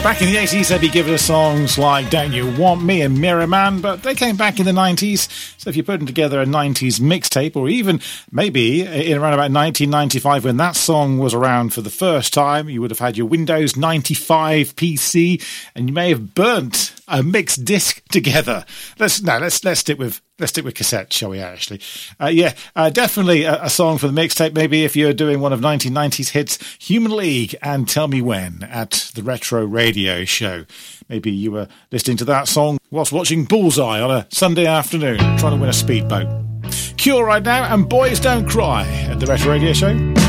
Back in the 80s, they'd be giving us songs like Don't You Want Me and Mirror Man, but they came back in the 90s. So if you're putting together a 90s mixtape, or even maybe in around about 1995 when that song was around for the first time, you would have had your Windows 95 PC and you may have burnt a mixed disc together. Let's stick with cassette, shall we? Actually, definitely a song for the mixtape. Maybe if you're doing one of 1990s hits, Human League and Tell Me When at the Retro Radio Show. Maybe you were listening to that song whilst watching Bullseye on a Sunday afternoon, trying to win a speedboat. Cure right now, and Boys Don't Cry at the Retro Radio Show.